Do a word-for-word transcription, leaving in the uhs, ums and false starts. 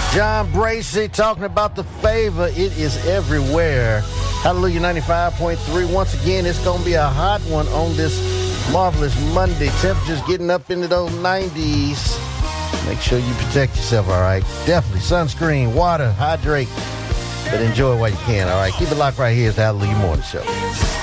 John Bracey talking about the favor. It is everywhere. Hallelujah ninety-five point three. Once again, it's going to be a hot one on this marvelous Monday. Temperatures getting up into those nineties. Make sure you protect yourself, all right? Definitely. Sunscreen, water, hydrate. But enjoy while you can, all right? Keep it locked right here at the Hallelujah Morning Show.